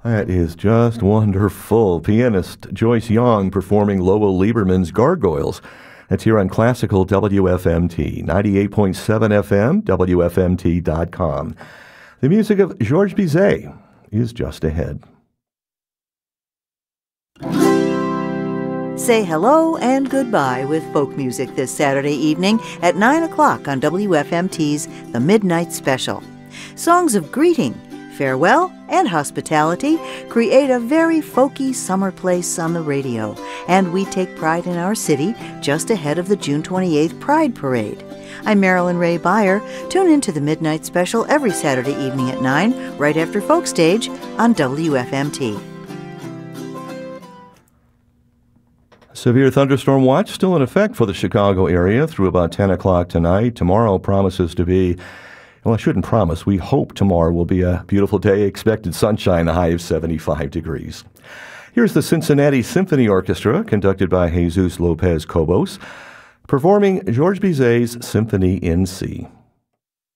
That is just wonderful. Pianist Joyce Young performing Lowell Lieberman's Gargoyles. That's here on Classical WFMT, 98.7 FM, WFMT.com. The music of Georges Bizet is just ahead. Say hello and goodbye with folk music this Saturday evening at 9 o'clock on WFMT's The Midnight Special. Songs of greeting, farewell, and hospitality create a very folky summer place on the radio, and we take pride in our city just ahead of the June 28th Pride Parade. I'm Marilyn Ray Beyer. Tune in to The Midnight Special every Saturday evening at 9, right after Folk Stage on WFMT. Severe thunderstorm watch still in effect for the Chicago area through about 10 o'clock tonight. Tomorrow promises to be, well, I shouldn't promise. We hope tomorrow will be a beautiful day. Expected sunshine, a high of 75 degrees. Here's the Cincinnati Symphony Orchestra, conducted by Jesus Lopez Cobos, performing Georges Bizet's Symphony in C.